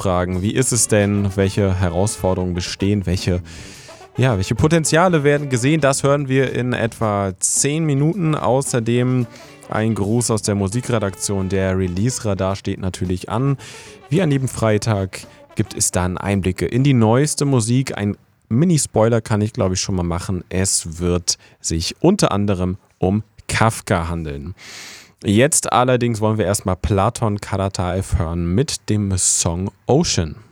fragen, wie ist es denn, welche Herausforderungen bestehen, welche Potenziale werden gesehen. Das hören wir in etwa 10 Minuten. Außerdem ein Gruß aus der Musikredaktion. Der Release-Radar steht natürlich an. Wie an jedem Freitag gibt es dann Einblicke in die neueste Musik. Ein Mini-Spoiler kann ich, glaube ich, schon mal machen. Es wird sich unter anderem um Kafka handeln. Jetzt allerdings wollen wir erstmal Platon Karataev hören mit dem Song Ocean.